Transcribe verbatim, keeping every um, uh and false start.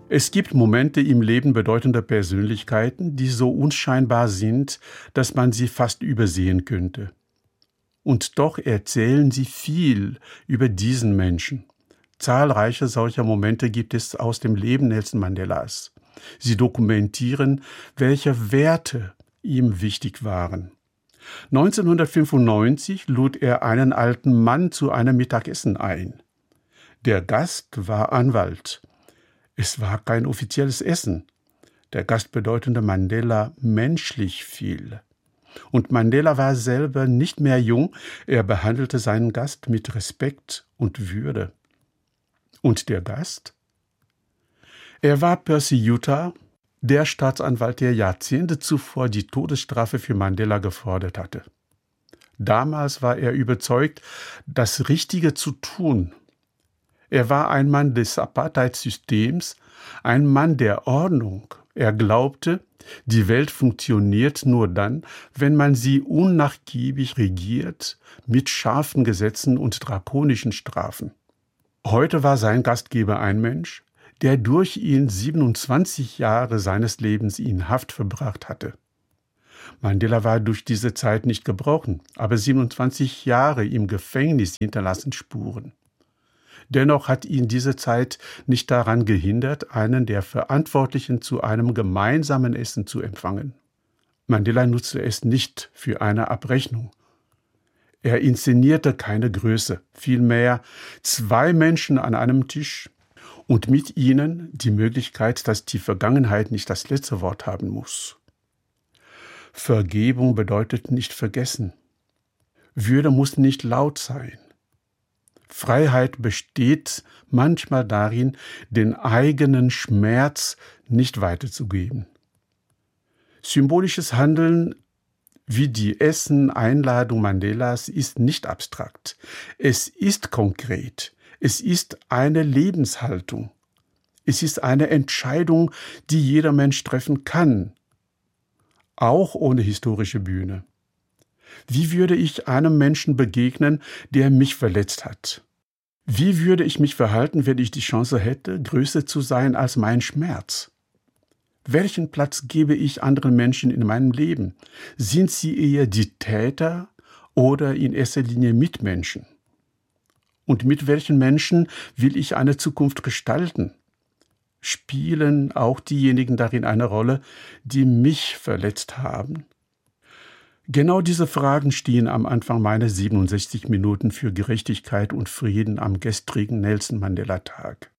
Es gibt Momente im Leben bedeutender Persönlichkeiten, die so unscheinbar sind, dass man sie fast übersehen könnte. Und doch erzählen sie viel über diesen Menschen. Zahlreiche solcher Momente gibt es aus dem Leben Nelson Mandelas. Sie dokumentieren, welche Werte ihm wichtig waren. neunzehnhundertfünfundneunzig lud er einen alten Mann zu einem Mittagessen ein. Der Gast war Anwalt. Es war kein offizielles Essen. Der Gast bedeutete Mandela menschlich viel. Und Mandela war selber nicht mehr jung, er behandelte seinen Gast mit Respekt und Würde. Und der Gast? Er war Percy Yutar, der Staatsanwalt, der Jahrzehnte zuvor die Todesstrafe für Mandela gefordert hatte. Damals war er überzeugt, das Richtige zu tun. Er war ein Mann des Apartheid-Systems, ein Mann der Ordnung. Er glaubte, die Welt funktioniert nur dann, wenn man sie unnachgiebig regiert, mit scharfen Gesetzen und drakonischen Strafen. Heute war sein Gastgeber ein Mensch, der durch ihn siebenundzwanzig Jahre seines Lebens in Haft verbracht hatte. Mandela war durch diese Zeit nicht gebrochen, aber siebenundzwanzig Jahre im Gefängnis hinterlassen Spuren. Dennoch hat ihn diese Zeit nicht daran gehindert, einen der Verantwortlichen zu einem gemeinsamen Essen zu empfangen. Mandela nutzte es nicht für eine Abrechnung. Er inszenierte keine Größe, vielmehr zwei Menschen an einem Tisch und mit ihnen die Möglichkeit, dass die Vergangenheit nicht das letzte Wort haben muss. Vergebung bedeutet nicht vergessen. Würde muss nicht laut sein. Freiheit besteht manchmal darin, den eigenen Schmerz nicht weiterzugeben. Symbolisches Handeln wie die Essen-Einladung Mandelas ist nicht abstrakt. Es ist konkret. Es ist eine Lebenshaltung. Es ist eine Entscheidung, die jeder Mensch treffen kann, auch ohne historische Bühne. Wie würde ich einem Menschen begegnen, der mich verletzt hat? Wie würde ich mich verhalten, wenn ich die Chance hätte, größer zu sein als mein Schmerz? Welchen Platz gebe ich anderen Menschen in meinem Leben? Sind sie eher die Täter oder in erster Linie Mitmenschen? Und mit welchen Menschen will ich eine Zukunft gestalten? Spielen auch diejenigen darin eine Rolle, die mich verletzt haben? Genau diese Fragen stehen am Anfang meiner siebenundsechzig Minuten für Gerechtigkeit und Frieden am gestrigen Nelson Mandela Tag.